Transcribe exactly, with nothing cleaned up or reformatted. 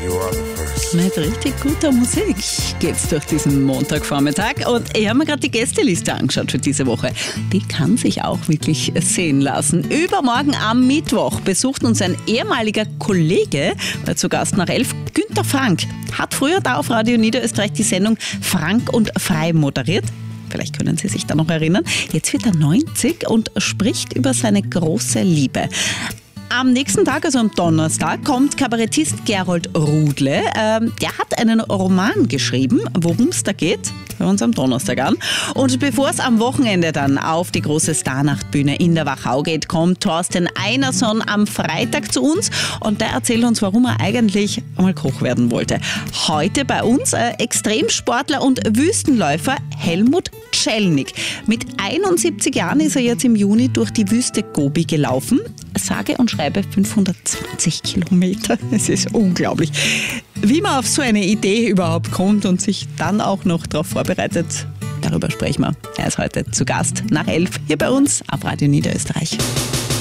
You are the first. Mit richtig guter Musik geht's durch diesen Montagvormittag. Und ich habe mir gerade die Gästeliste angeschaut für diese Woche. Die kann sich auch wirklich sehen lassen. Übermorgen am Mittwoch besucht uns ein ehemaliger Kollege, äh, zu Gast nach elf, Günther Frank. Hat früher da auf Radio Niederösterreich die Sendung Frank und Frei moderiert. Vielleicht können Sie sich da noch erinnern. Jetzt wird er neunzig und spricht über seine große Liebe. Am nächsten Tag, also am Donnerstag, kommt Kabarettist Gerold Rudle. Ähm, der hat einen Roman geschrieben, worum es da geht. Hören wir uns am Donnerstag an. Und bevor es am Wochenende dann auf die große Starnachtbühne in der Wachau geht, kommt Thorsten Einerson am Freitag zu uns und der erzählt uns, warum er eigentlich einmal Koch werden wollte. Heute bei uns äh, Extremsportler und Wüstenläufer Helmut Celnik. Mit einundsiebzig Jahren ist er jetzt im Juni durch die Wüste Gobi gelaufen. Sage und schreibe fünfhundertzwanzig Kilometer. Es ist unglaublich. Wie man auf so eine Idee überhaupt kommt und sich dann auch noch darauf vorbereitet, darüber sprechen wir. Er ist heute zu Gast nach elf hier bei uns auf Radio Niederösterreich.